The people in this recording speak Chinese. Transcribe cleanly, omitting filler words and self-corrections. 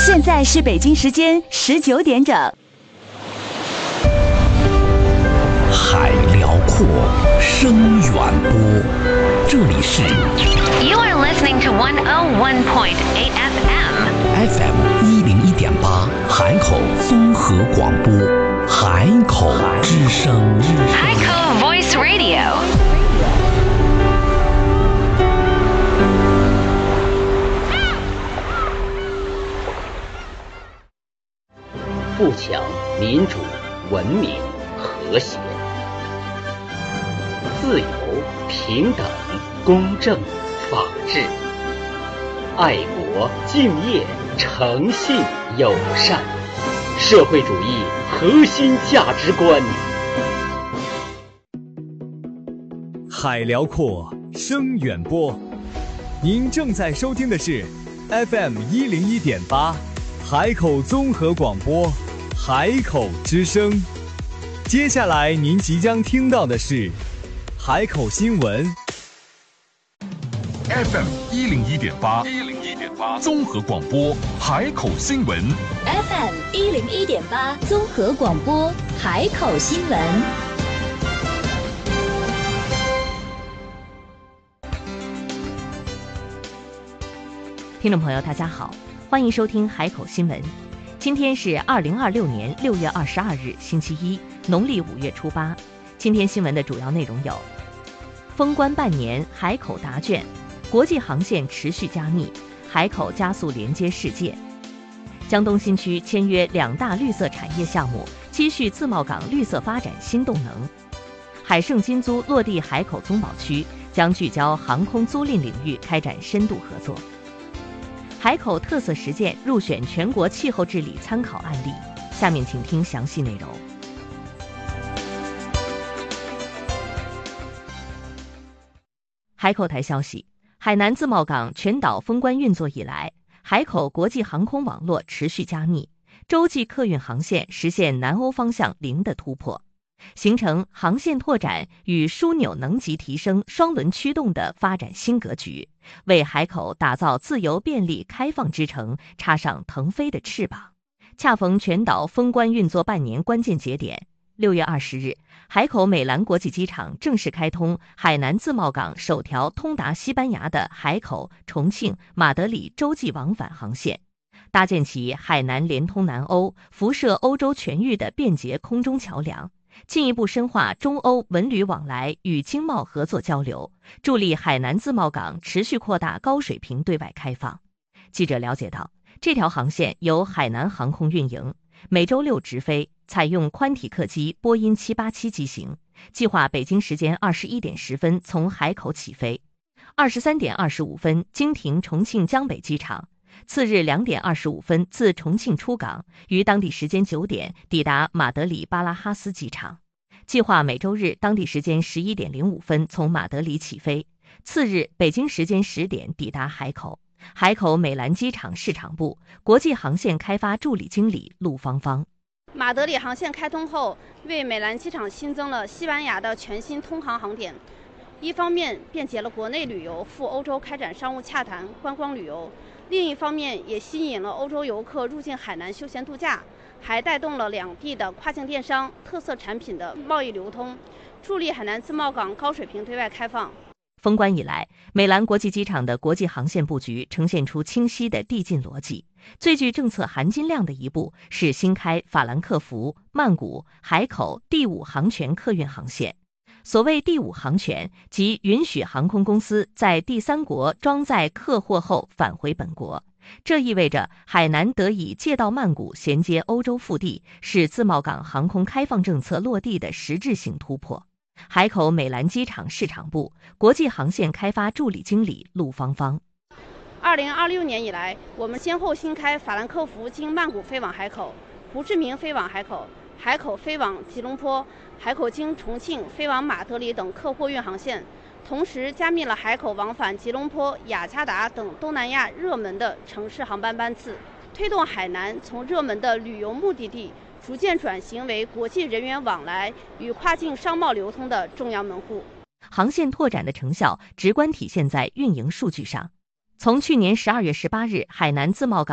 现在是北京时间19点整。 海辽阔，声远播，这里是 You are listening to 101.8 FM FM101.8海口综合广播，海口之声， 海口 Voice Radio。 富强、民主、文明、和谐、自由、平等、公正、法治、爱国、敬业、诚信、友善，社会主义核心价值观。 海辽阔，声远播。您正在收听的是 FM101.8海口综合广播，海口之声。接下来您即将听到的是海口新闻。 FM101.8综合广播，海口新闻。 FM101.8综合广播，海口新闻。 听众朋友，大家好，欢迎收听海口新闻。今天是2026年6月22日，星期一，农历5月初8。今天新闻的主要内容有：封关半年，海口答卷；国际航线持续加密，海口加速连接世界；江东新区签约2大绿色产业项目，积蓄自贸港绿色发展新动能；海盛金租落地海口综保区，将聚焦航空租赁领域开展深度合作。海口特色实践入选全国气候治理参考案例，下面请听详细内容。海口台消息，海南自贸港全岛封关运作以来，海口国际航空网络持续加密，洲际客运航线实现南欧方向零的突破，形成航线拓展与枢纽能级提升双轮驱动的发展新格局，为海口打造自由便利开放之城插上腾飞的翅膀。恰逢全岛封关运作半年关键节点，6月20日，海口美兰国际机场正式开通海南自贸港首条通达西班牙的海口、重庆、马德里洲际往返航线，搭建起海南连通南欧、辐射欧洲全域的便捷空中桥梁，进一步深化中欧文旅往来与经贸合作交流，助力海南自贸港持续扩大高水平对外开放。记者了解到，这条航线由海南航空运营，每周6直飞，采用宽体客机波音787机型，计划北京时间21点10分从海口起飞，23点25分经停重庆江北机场，次日2点25分自重庆出港，于当地时间9点抵达马德里巴拉哈斯机场。计划每周日当地时间11点05分从马德里起飞，次日北京时间10点抵达海口。海口美兰机场市场部国际航线开发助理经理陆芳芳。 马德里航线开通后，为美兰机场新增了西班牙的全新通航航点，一方面便捷了国内旅游赴欧洲开展商务洽谈、观光旅游，另一方面也吸引了欧洲游客入境海南休闲度假，还带动了两地的跨境电商、特色产品的贸易流通，助力海南自贸港高水平对外开放。 封关以来，美兰国际机场的国际航线布局呈现出清晰的递进逻辑。最具政策含金量的一步是新开法兰克福、曼谷、海口第5航权客运航线。所谓第5航权，即允许航空公司在第3国装载客货后返回本国。这意味着海南得以借道曼谷衔接欧洲腹地，是自贸港航空开放政策落地的实质性突破。海口美兰机场市场部国际航线开发助理经理陆芳芳。 2026年以来，我们先后新开法兰克福经曼谷飞往海口、胡志明飞往海口、海口飞往吉隆坡、海口经重庆飞往马德里等客货运航线，同时加密了海口往返吉隆坡、雅加达等东南亚热门的城市航班班次，推动海南从热门的旅游目的地逐渐转型为国际人员往来与跨境商贸流通的重要门户。 航线拓展的成效直观体现在运营数据上。从去年12月18日海南自贸港